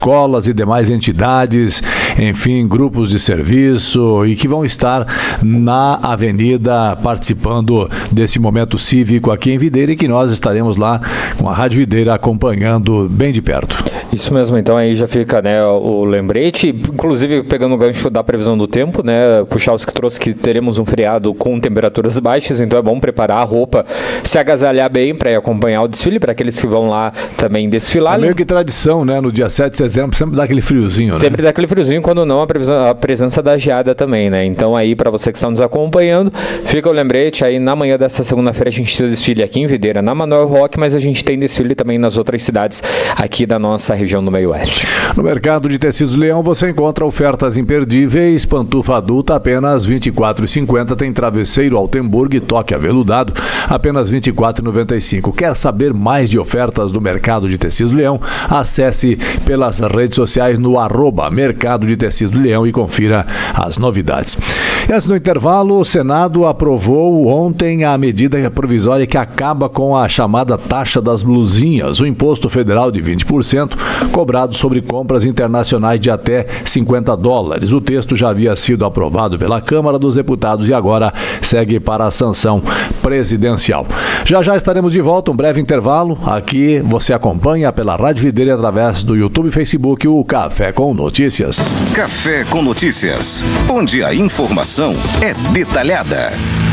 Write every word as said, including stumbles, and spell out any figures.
escolas e demais entidades, enfim, grupos de serviço e que vão estar na avenida participando desse momento cívico aqui em Videira e que nós estaremos lá com a Rádio Videira acompanhando bem de perto. Isso mesmo, então aí já fica, né, o lembrete, inclusive pegando o gancho da previsão do tempo, né, puxar os que trouxe que teremos um feriado com temperaturas baixas, então é bom preparar a roupa, se agasalhar bem para acompanhar o desfile, para aqueles que vão lá também desfilar. É meio que tradição, né, no dia sete de setembro sempre dá aquele friozinho, Sempre né? dá aquele friozinho, quando não a, previsão, a presença da geada também, né, então aí para você que está nos acompanhando, fica o lembrete, aí na manhã dessa segunda-feira a gente tem desfile aqui em Videira, na Manoel Rock, mas a gente tem desfile também nas outras cidades aqui da nossa região do Meio Oeste. No mercado de tecidos Leão você encontra ofertas imperdíveis, pantufa adulta apenas vinte e quatro reais e cinquenta centavos, tem travesseiro Altenburg toque aveludado apenas vinte e quatro reais e noventa e cinco centavos. Quer saber mais de ofertas do mercado de tecidos Leão? Acesse pelas redes sociais no arroba Mercado de Tecidos Leão e confira as novidades. E antes do intervalo, o Senado aprovou ontem a medida provisória que acaba com a chamada taxa das blusinhas, o imposto federal de vinte por cento cobrado sobre compras internacionais de até cinquenta dólares. O texto já havia sido aprovado pela Câmara dos Deputados e agora segue para a sanção presidencial. Já já estaremos de volta, um breve intervalo. Aqui você acompanha pela Rádio Videira através do YouTube e Facebook o Café com Notícias. Café com Notícias, onde a informação é detalhada.